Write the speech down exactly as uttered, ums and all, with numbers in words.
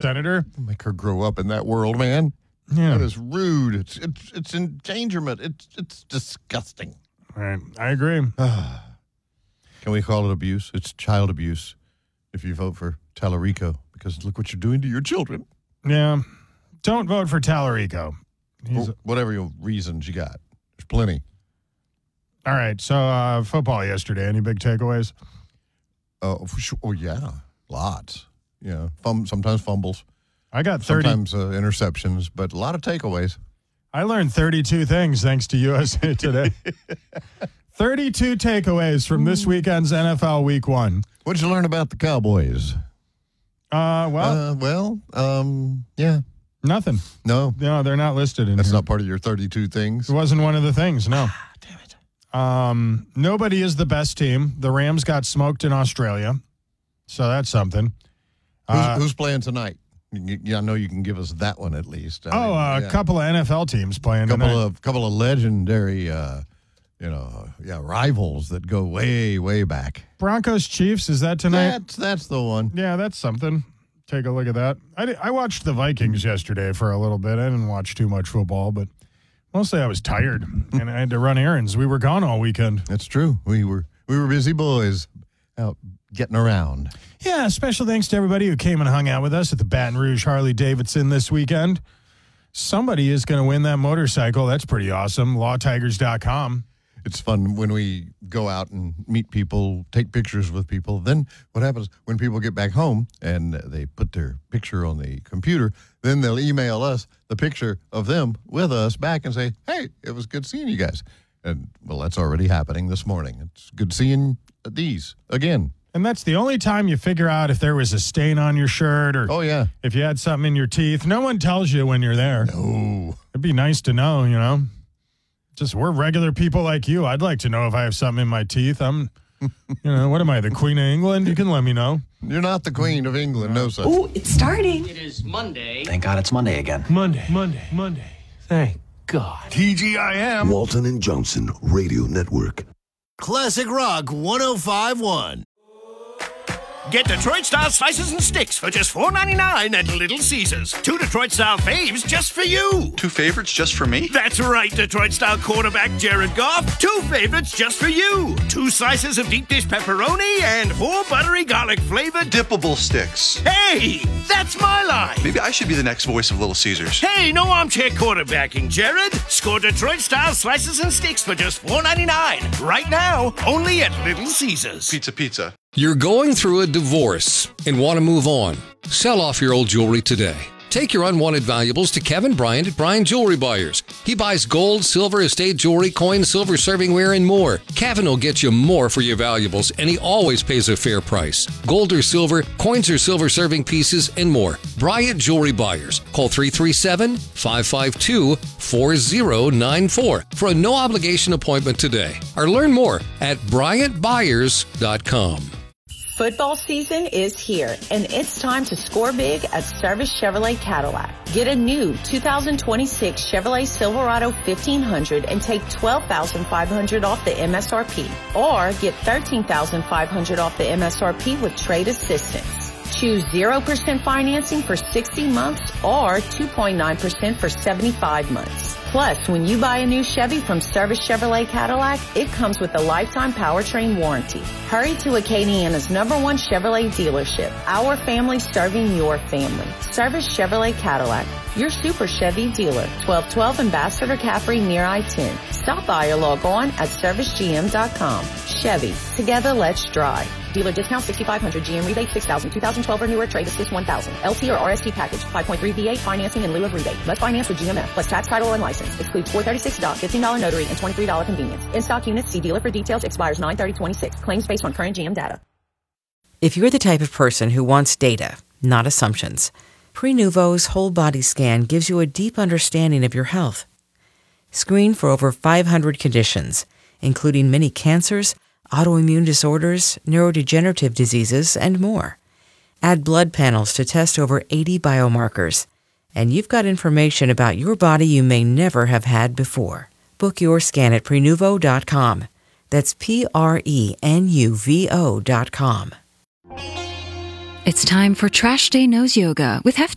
senator. Make her grow up in that world, man. Yeah. That is rude. It's it's it's endangerment. It's it's disgusting. Right. I agree. Can we call it abuse? It's child abuse if you vote for Tallarico, because look what you're doing to your children. Yeah. Don't vote for Tallarico. He's For whatever your reasons you got. There's plenty. All right. So, uh, football yesterday. Any big takeaways? Oh, for sure. Oh, yeah. Lots. Yeah. Fum- sometimes fumbles. I got thirty. Sometimes uh, interceptions, but a lot of takeaways. I learned thirty-two things thanks to U S A Today. thirty-two takeaways from this weekend's N F L Week One. What did you learn about the Cowboys? Uh, well, Uh, well, um, yeah. nothing. No, No, they're not listed in that's here. not part of your thirty-two things. It wasn't one of the things, no. Ah, damn it. Um, nobody is the best team. The Rams got smoked in Australia, so that's something. Who's, Uh, who's playing tonight? You, you, I know you can give us that one at least. I oh, mean, uh, yeah. a couple of N F L teams playing couple tonight. of couple of legendary, uh, you know, yeah, rivals that go way, way back. Broncos Chiefs, is that tonight? That's that's the one. Yeah, that's something. Take a look at that. I, di- I watched the Vikings yesterday for a little bit. I didn't watch too much football, but mostly I was tired and I had to run errands. We were gone all weekend. That's true. We were we were busy boys out getting around. Yeah, special thanks to everybody who came and hung out with us at the Baton Rouge Harley Davidson this weekend. Somebody is going to win that motorcycle. That's pretty awesome. law tigers dot com. It's fun when we go out and meet people, take pictures with people. Then what happens when people get back home and they put their picture on the computer, then they'll email us the picture of them with us back and say, hey, it was good seeing you guys. And, well, that's already happening this morning. It's good seeing these again. And that's the only time you figure out if there was a stain on your shirt or Oh, yeah. if you had something in your teeth. No one tells you when you're there. No. It'd be nice to know, you know. Just we're regular people like you. I'd like to know if I have something in my teeth. I'm, you know, what am I, the Queen of England? You can let me know. You're not the Queen of England, no such. Oh, it's starting. It is Monday. Thank God it's Monday again. Monday, Monday, Monday. Thank God. T G I M. Walton and Johnson Radio Network. Classic Rock one oh five one. Get Detroit-style slices and sticks for just four ninety-nine at Little Caesars. Two Detroit-style faves just for you. Two favorites just for me? That's right, Detroit-style quarterback Jared Goff. Two favorites just for you. Two slices of deep dish pepperoni and four buttery garlic-flavored Dippable sticks. Hey, that's my line. Maybe I should be the next voice of Little Caesars. Hey, no armchair quarterbacking, Jared. Score Detroit-style slices and sticks for just four ninety-nine. Right now, only at Little Caesars. Pizza, pizza. You're going through a divorce and want to move on. Sell off your old jewelry today. Take your unwanted valuables to Kevin Bryant at Bryant Jewelry Buyers. He buys gold, silver, estate jewelry, coins, silver servingware, and more. Kevin will get you more for your valuables, and he always pays a fair price. Gold or silver, coins or silver serving pieces, and more. Bryant Jewelry Buyers. Call three three seven, five five two, four zero nine four for a no-obligation appointment today. Or learn more at bryant buyers dot com. Football season is here, and it's time to score big at Service Chevrolet Cadillac. Get a new two thousand twenty-six Chevrolet Silverado fifteen hundred and take twelve thousand five hundred dollars off the M S R P, or get thirteen thousand five hundred dollars off the M S R P with trade assistance. Choose zero percent financing for sixty months or two point nine percent for seventy-five months. Plus, when you buy a new Chevy from Service Chevrolet Cadillac, it comes with a lifetime powertrain warranty. Hurry to Acadiana's number one Chevrolet dealership. Our family serving your family. Service Chevrolet Cadillac, your super Chevy dealer. twelve twelve Ambassador Caffrey near I ten. Stop by or log on at service g m dot com. Chevy, together let's drive. Dealer discount sixty-five hundred, G M rebate six thousand, two thousand twelve or newer, trade assist one thousand. L T or R S T package, five point three V eight financing in lieu of rebate. Must finance with G M F, plus tax, title, and license. Excludes four thirty-six doc, fifteen dollars notary, and twenty-three dollars convenience. In-stock units, see dealer for details, expires nine thirty twenty-six. Claims based on current G M data. If you're the type of person who wants data, not assumptions, Prenuvo's whole body scan gives you a deep understanding of your health. Screen for over five hundred conditions, including many cancers, autoimmune disorders, neurodegenerative diseases, and more. Add blood panels to test over eighty biomarkers, and you've got information about your body you may never have had before. Book your scan at prenuvo dot com. That's P R E N U V O dot com. It's time for Trash Day Nose Yoga with Hefty.